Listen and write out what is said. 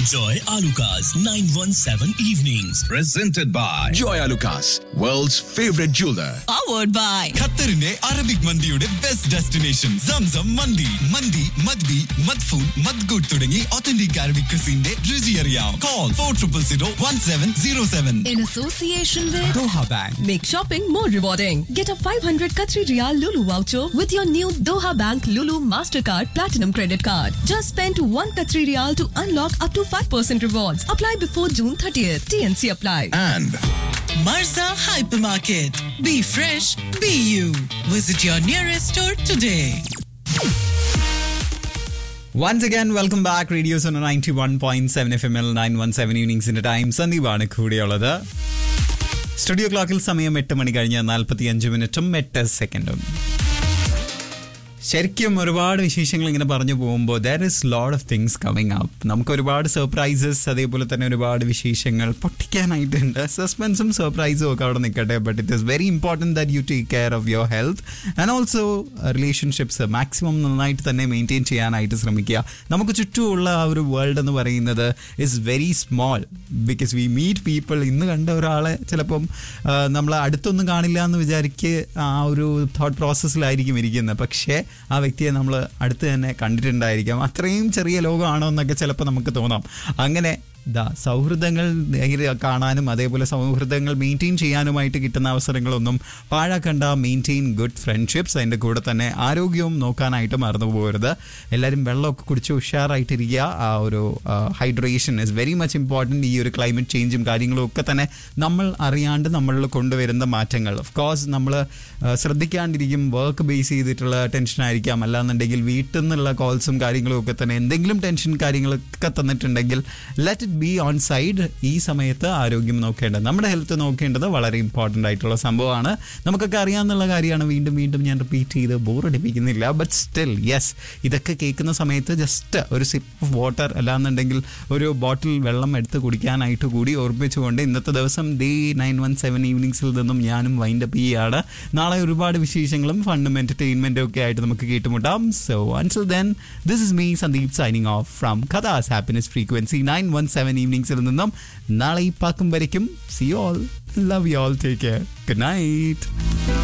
Enjoy Alucard's 917 evenings. Presented by Joy Alucas, world's favorite jeweler. Powered by ഖത്തറിന്റെ Arabic മന്തിയുടെ best destination Zamzam മന്തി. മന്തി മദ്ബി മദ്ഫൂൻ മദ്ഗുഡ് തുടങ്ങി authentic Arabic ക്രിസിന്റെ രുചി അറിയാം. Call 40001707. in association with Doha Bank. Make shopping more rewarding. Get a 500 Qatari Riyal Lulu voucher with your new Doha Bank Lulu Mastercard Platinum Credit Card. Just spend 1 Qatari Riyal to unlock up to 5% rewards. Apply before June 30th. TNC apply. And Marza Hypermarket. Be fresh, be you. Visit your nearest store today. Once again, welcome back. Radio Sona 91.7 FML 917 evenings in the time. സന്ദീപാണ് കൂടെയുള്ളത്. Studio ക്ലോക്കിൽ സമയം 8 മണി കഴിഞ്ഞ് 45 മിനിറ്റും 8 സെക്കൻഡും. ശരിക്കും ഒരുപാട് വിശേഷങ്ങൾ ഇങ്ങനെ പറഞ്ഞു പോകുമ്പോൾ there is lot of things coming up. നമുക്ക് ഒരുപാട് സർപ്രൈസസ്, അതേപോലെ തന്നെ ഒരുപാട് വിശേഷങ്ങൾ പൊട്ടിക്കാനായിട്ടുണ്ട്. സസ്പെൻസും സർപ്രൈസും ഒക്കെ അവിടെ നിൽക്കട്ടെ. But it is very important that you take care of your health and also relationships maximum നന്നായിട്ട് തന്നെ മെയിൻറ്റെയിൻ ചെയ്യാനായിട്ട് ശ്രമിക്കുക. നമുക്ക് ചുറ്റുമുള്ള ആ ഒരു വേൾഡ് എന്ന് പറയുന്നത് is very small because we meet people. ഇന്ന് കണ്ട ഒരാളെ ചിലപ്പം നമ്മൾ അടുത്തൊന്നും കാണില്ല എന്ന് വിചാരിക്കുക ആ ഒരു തോട്ട് പ്രോസസ്സിലായിരിക്കും ഇരിക്കുന്നത്. പക്ഷേ ആ വ്യക്തിയെ നമ്മൾ അടുത്ത് തന്നെ കണ്ടിട്ടുണ്ടായിരിക്കാം. അത്രയും ചെറിയ ലോകമാണോ എന്നൊക്കെ ചിലപ്പോൾ നമുക്ക് തോന്നാം. അങ്ങനെ സൗഹൃദങ്ങൾ കാണാനും അതേപോലെ സൗഹൃദങ്ങൾ മെയിൻറ്റെയിൻ ചെയ്യാനുമായിട്ട് കിട്ടുന്ന അവസരങ്ങളൊന്നും പാഴാക്കണ്ട. Maintain good friendships. അതിൻ്റെ കൂടെ തന്നെ ആരോഗ്യവും നോക്കാനായിട്ട് മറന്നു പോകരുത്. എല്ലാവരും വെള്ളമൊക്കെ കുടിച്ച് ഉഷാറായിട്ടിരിക്കുക. ആ ഒരു hydration is very much important. ഈ ഒരു ക്ലൈമറ്റ് ചേഞ്ചും കാര്യങ്ങളും ഒക്കെ തന്നെ നമ്മൾ അറിയാണ്ട് നമ്മളിൽ കൊണ്ടുവരുന്ന മാറ്റങ്ങൾ. ഓഫ് കോഴ്സ് നമ്മൾ ശ്രദ്ധിക്കാണ്ടിരിക്കും. വർക്ക് ബേസ് ചെയ്തിട്ടുള്ള ടെൻഷനായിരിക്കാം, അല്ലാന്നുണ്ടെങ്കിൽ വീട്ടിൽ നിന്നുള്ള കോൾസും കാര്യങ്ങളും ഒക്കെ തന്നെ എന്തെങ്കിലും ടെൻഷൻ കാര്യങ്ങളൊക്കെ തന്നിട്ടുണ്ടെങ്കിൽ let it be on side. ഈ സമയത്ത് ആരോഗ്യം നോക്കേണ്ടത്, നമ്മുടെ ഹെൽത്ത് നോക്കേണ്ടത് വളരെ ഇമ്പോർട്ടൻ്റ് ആയിട്ടുള്ള സംഭവമാണ്. നമുക്കൊക്കെ അറിയാവുന്ന കാര്യമാണ്. വീണ്ടും വീണ്ടും ഞാൻ റിപ്പീറ്റ് ചെയ്ത് ബോറടിപ്പിക്കുന്നില്ല. ബട്ട് സ്റ്റിൽ യെസ്, ഇതൊക്കെ കേൾക്കുന്ന സമയത്ത് ജസ്റ്റ് ഒരു സിപ്പ് ഓഫ് വാട്ടർ അല്ലാന്നുണ്ടെങ്കിൽ ഒരു ബോട്ടിൽ വെള്ളം എടുത്ത് കുടിക്കാനായിട്ട് കൂടി ഓർമ്മിച്ചുകൊണ്ട് ഇന്നത്തെ ദിവസം ഡേ 917 ഈവനിങ്സിൽ നിന്നും ഞാനും വൈൻഡപ്പ് ചെയ്യുകയാണ്. നാളെ ഒരുപാട് വിശേഷങ്ങളും ഫണ്ടും എൻ്റർടൈൻമെൻറ്റും ഒക്കെ ആയിട്ട് നമുക്ക് കേട്ടുമുട്ടാം. So until then, this is me Sandeep signing off from കഥാസ് happiness frequency 917 ഈവനിങ്സിൽ നിന്നും. നാളെ ഈ പാക്കും വരയ്ക്കും. See you all. Love you all. Take care. Good night.